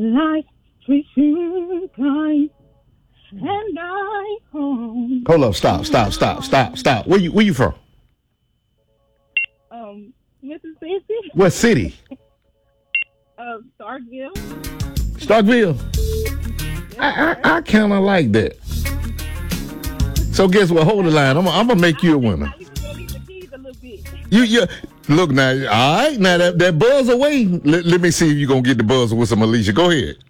life treats you kind, and I home. Hold up, stop. Where you from? Mississippi. What city? Starkville. Starkville. I kind of like that. So guess what? Hold the line. I'm gonna make you a winner. You look now. All right, now that buzz away. Let me see if you gonna get the buzz with some Alicia. Go ahead.